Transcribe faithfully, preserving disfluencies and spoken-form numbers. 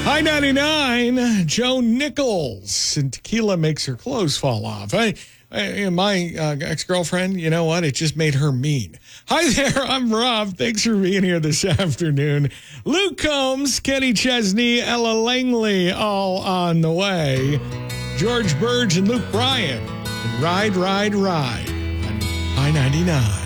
High ninety-nine, Joe Nichols, and tequila makes her clothes fall off. I, I, my uh, ex-girlfriend, you know what? It just made her mean. Hi there, I'm Rob. Thanks for being here this afternoon. Luke Combs, Kenny Chesney, Ella Langley, all on the way. George Burge and Luke Bryan, and Ride, Ride, Ride on High ninety-nine.